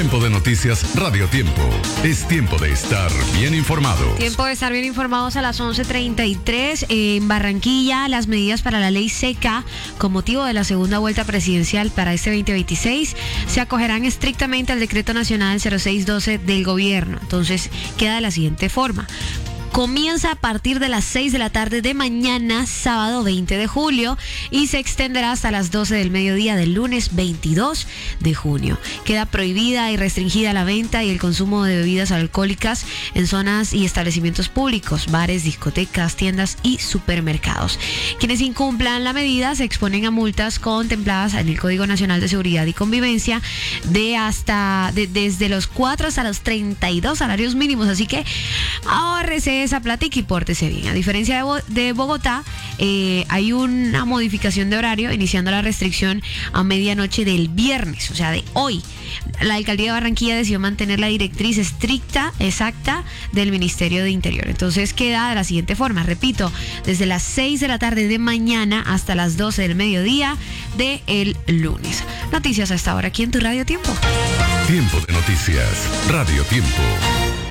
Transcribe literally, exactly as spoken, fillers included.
Tiempo de noticias Radio Tiempo. Es tiempo de estar bien informado. Tiempo de estar bien informados a las once treinta y tres. En Barranquilla, las medidas para la ley seca con motivo de la segunda vuelta presidencial para este veinte veintiséis se acogerán estrictamente al decreto nacional cero seis doce del gobierno. Entonces, queda de la siguiente forma. Comienza a partir de las seis de la tarde de mañana, sábado veinte de julio, y se extenderá hasta las doce del mediodía del lunes veintidós de junio. Queda prohibida y restringida la venta y el consumo de bebidas alcohólicas en zonas y establecimientos públicos, bares, discotecas, tiendas y supermercados. Quienes incumplan la medida se exponen a multas contempladas en el Código Nacional de Seguridad y Convivencia de hasta de, desde los cuatro hasta los treinta y dos salarios mínimos. Así que ahórrese esa plática y pórtese bien. A diferencia de, Bo- de Bogotá, eh, hay una modificación de horario, iniciando la restricción a medianoche del viernes, o sea, de hoy. La alcaldía de Barranquilla decidió mantener la directriz estricta, exacta, del Ministerio de Interior. Entonces queda de la siguiente forma, repito, desde las seis de la tarde de mañana hasta las doce del mediodía de el lunes. Noticias hasta ahora aquí en tu Radio Tiempo. Tiempo de noticias Radio Tiempo.